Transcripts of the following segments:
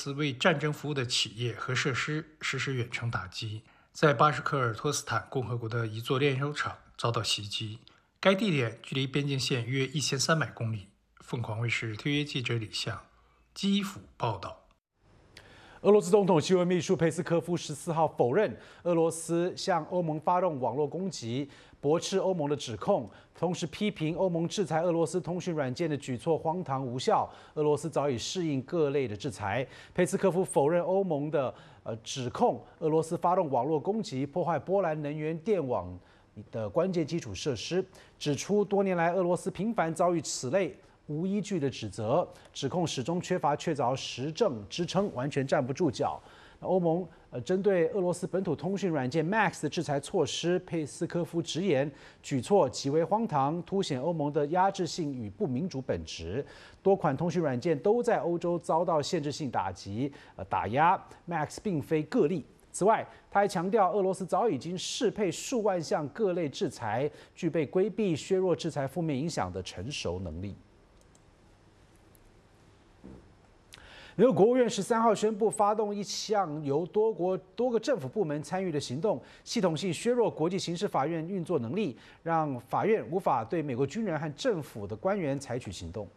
斯为战争服务的企业和设施实施远程打击。在巴什克尔托斯坦共和国的一座炼油厂遭到袭击，该地点距离边境线约1300公里。凤凰卫视特约记者李向，基辅报道。 俄罗斯总统新闻秘书佩斯科夫14号否认俄罗斯向欧盟发动网络攻击，驳斥欧盟的指控，同时批评欧盟制裁俄罗斯通讯软件的举措荒唐无效。俄罗斯早已适应各类的制裁。佩斯科夫否认欧盟的指控，俄罗斯发动网络攻击，破坏波兰能源电网的关键基础设施，指出多年来俄罗斯频繁遭遇此类无依据的指责，指控始终缺乏确凿实证支撑，完全站不住脚。欧盟针对俄罗斯本土通讯软件 Max 的制裁措施，佩斯科夫直言举措极为荒唐，凸显欧盟的压制性与不民主本质。多款通讯软件都在欧洲遭到限制性打击打压 ，Max 并非个例。此外，他还强调，俄罗斯早已经适配数万项各类制裁，具备规避、削弱制裁负面影响的成熟能力。美国国务院13号宣布，发动一项由多个政府部门参与的行动，系统性削弱国际刑事法院运作能力，让法院无法对美国军人和政府的官员采取行动。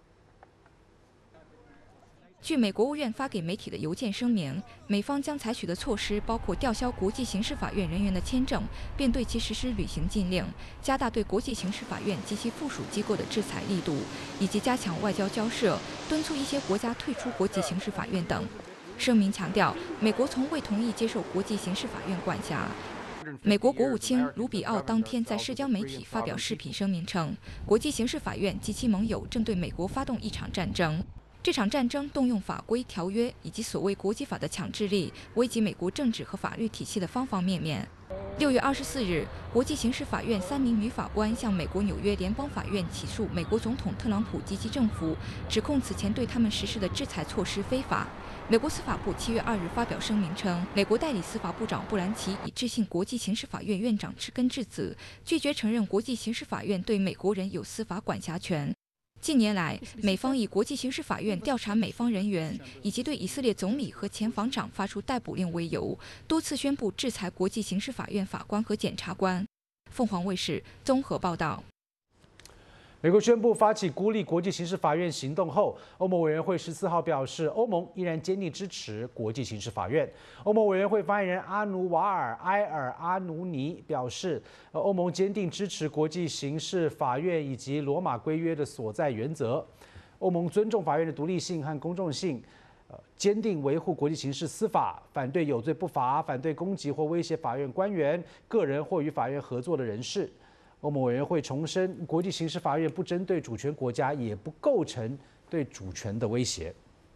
据美国务院发给媒体的邮件声明，美方将采取的措施包括吊销国际刑事法院人员的签证，并对其实施旅行禁令，加大对国际刑事法院及其附属机构的制裁力度，以及加强外交交涉，敦促一些国家退出国际刑事法院等。声明强调，美国从未同意接受国际刑事法院管辖。美国国务卿卢比奥当天在社交媒体发表视频声明称，国际刑事法院及其盟友正对美国发动一场战争。这场战争动用法规、条约以及所谓国际法的强制力，危及美国政治和法律体系的方方面面。6月24日，国际刑事法院3名女法官向美国纽约联邦法院起诉美国总统特朗普及其政府，指控此前对他们实施的制裁措施非法。美国司法部7月2日发表声明称，美国代理司法部长布兰奇已致信国际刑事法院院长知根智子，拒绝承认国际刑事法院对美国人有司法管辖权。近年来，美方以国际刑事法院调查美方人员以及对以色列总理和前防长发出逮捕令为由，多次宣布制裁国际刑事法院法官和检察官。凤凰卫视综合报道。 美国宣布发起孤立国际刑事法院行动后，欧盟委员会14号表示，欧盟依然坚定支持国际刑事法院。欧盟委员会发言人阿努瓦尔·埃尔阿努尼表示，欧盟坚定支持国际刑事法院以及罗马规约的所在原则。欧盟尊重法院的独立性和公正性，坚定维护国际刑事司法，反对有罪不罚，反对攻击或威胁法院官员、个人或与法院合作的人士。欧盟委员会重申，国际刑事法院不针对主权国家，也不构成对主权的威胁。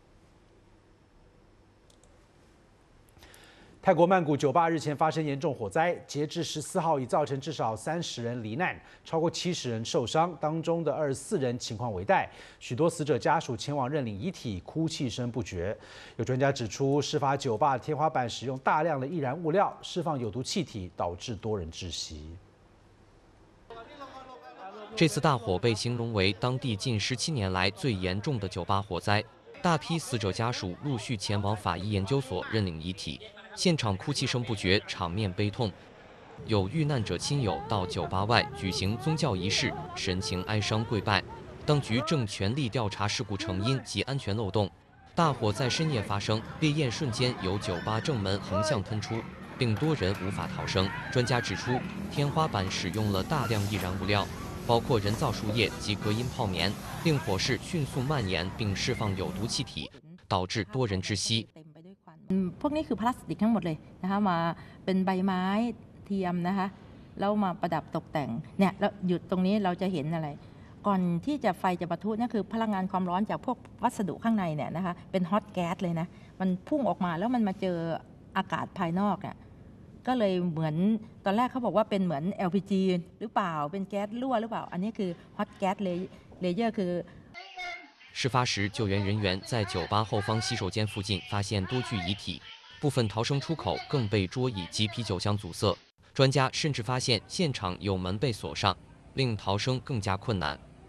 泰国曼谷酒吧日前发生严重火灾，截至14号已造成至少30人罹难，超过70人受伤，当中的24人情况危殆。许多死者家属前往认领遗体，哭泣声不绝。有专家指出，事发酒吧天花板使用大量的易燃物料，释放有毒气体，导致多人窒息。 这次大火被形容为当地近17年来最严重的酒吧火灾，大批死者家属陆续前往法医研究所认领遗体，现场哭泣声不绝，场面悲痛。有遇难者亲友到酒吧外举行宗教仪式，神情哀伤跪拜。当局正全力调查事故成因及安全漏洞。大火在深夜发生，烈焰瞬间由酒吧正门横向喷出，并多人无法逃生。专家指出，天花板使用了大量易燃物料，包括人造树叶及隔音泡棉，令火势迅速蔓延并释放有毒气体，导致多人窒息。 พวกนี้คือพลาสติกทั้งหมดเลยนะคะมาเป็นใบไม้เทียมนะคะแล้วมาประดับตกแต่งเนี่ยแล้วหยุดตรงนี้เราจะเห็นอะไรก่อนที่จะไฟจะปะทุนี่คือพลังงานความร้อนจากพวกวัสดุข้างในเนี่ยนะคะเป็นฮอตแก๊สเลยนะมันพุ่งออกมาแล้วมันมาเจออากาศภายนอกอ่ะก็เลยเหมือนตอนแรกเขาบอกว่าเป็นเหมือน LPG หรือเปล่าเป็นแก๊สรั่วหรือเปล่าอันนี้คือฮอตแก๊สเลเยอร์คือ事发时，救援人员在酒吧后方洗手间附近发现多具遗体，部分逃生出口更被桌椅及啤酒箱阻塞。专家甚至发现现场有门被锁上，令逃生更加困难。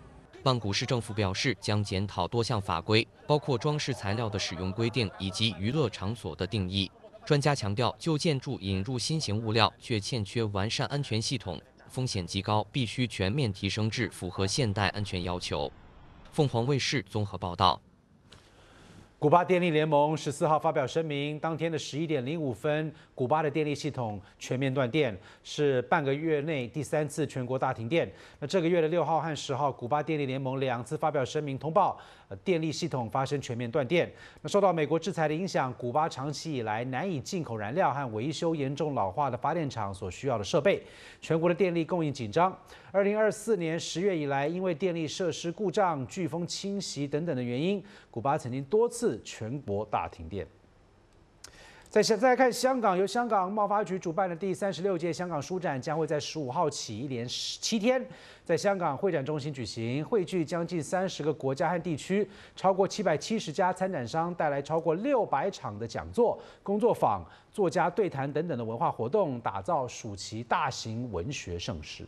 曼谷市政府表示，将检讨多项法规，包括装饰材料的使用规定以及娱乐场所的定义。专家强调，旧建筑引入新型物料却欠缺完善安全系统，风险极高，必须全面提升至符合现代安全要求。凤凰卫视综合报道。 古巴电力联盟14号发表声明，当天的11点05分，古巴的电力系统全面断电，是半个月内第3次全国大停电。那这个月的6号和10号，古巴电力联盟2次发表声明通报，电力系统发生全面断电。那受到美国制裁的影响，古巴长期以来难以进口燃料和维修严重老化的发电厂所需要的设备，全国的电力供应紧张。2024年10月以来，因为电力设施故障、飓风侵袭等等的原因，古巴曾经多次全国大停电。再看香港，由香港贸发局主办的第36届香港书展将会在15号起一连7天，在香港会展中心举行，汇聚将近30个国家和地区，超过770家参展商，带来超过600场的讲座、工作坊、作家对谈等等的文化活动，打造暑期大型文学盛事。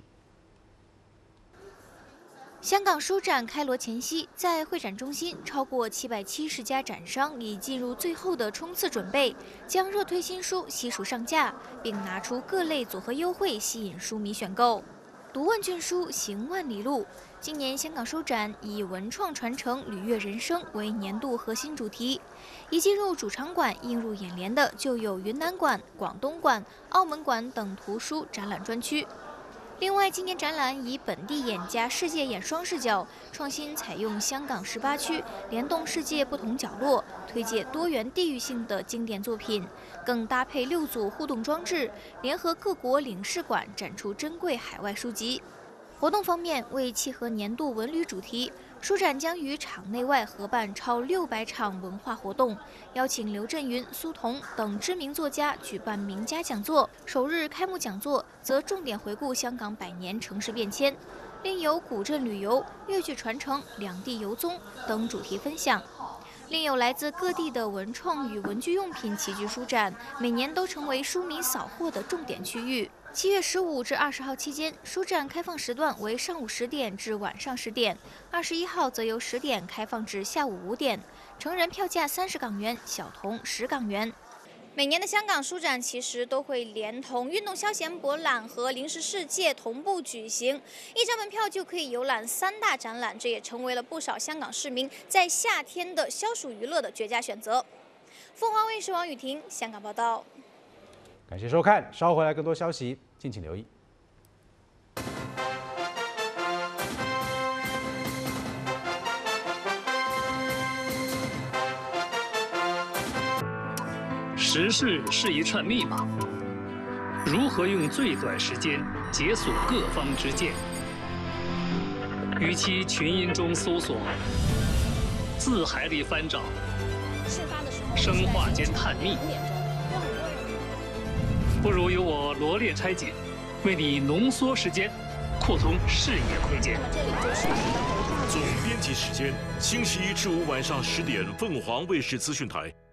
香港书展开锣前夕，在会展中心，超过770家展商已进入最后的冲刺准备，将热推新书悉数上架，并拿出各类组合优惠吸引书迷选购。读万卷书，行万里路。今年香港书展以文创传承、履约人生为年度核心主题。一进入主场馆，映入眼帘的就有云南馆、广东馆、澳门馆等图书展览专区。另外，今年展览以本地眼加世界眼双视角，创新采用香港18区，联动世界不同角落，推介多元地域性的经典作品，更搭配6组互动装置，联合各国领事馆展出珍贵海外书籍。活动方面，为契合年度文旅主题，书展将于场内外合办超600场文化活动，邀请刘震云、苏童等知名作家举办名家讲座。首日开幕讲座则重点回顾香港100年城市变迁，另有古镇旅游、粤剧传承、两地游踪等主题分享。另有来自各地的文创与文具用品齐聚书展，每年都成为书迷扫货的重点区域。7月15至20号期间，书展开放时段为上午10点至晚上10点，21号则由10点开放至下午5点。成人票价30港元，小童10港元。每年的香港书展其实都会连同运动消闲博览和零食世界同步举行，一张门票就可以游览3大展览，这也成为了不少香港市民在夏天的消暑娱乐的绝佳选择。凤凰卫视王雨婷香港报道。 感谢收看，稍后回来更多消息，敬请留意。 时事是一串密码，如何用最短时间解锁各方之见？与其群音中搜索，字海里翻找，生化间探秘，不如由我罗列拆解，为你浓缩时间，扩通视野空间。 总编辑时间：星期1至5晚上10点，凤凰卫视资讯台。